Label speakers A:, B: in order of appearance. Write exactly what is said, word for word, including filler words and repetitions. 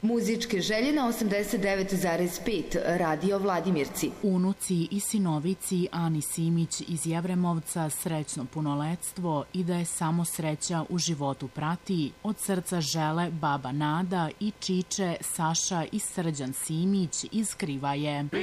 A: Muzičke želje na osamdeset devet zarez pet Radio Vladimirci.
B: Unuci i sinovici Ani Simić iz Jevremovca srećno punoletstvo i da je samo sreća u životu prati. Od srca žele baba Nada i Čiče, Saša i Srđan Simić iz Krivaje.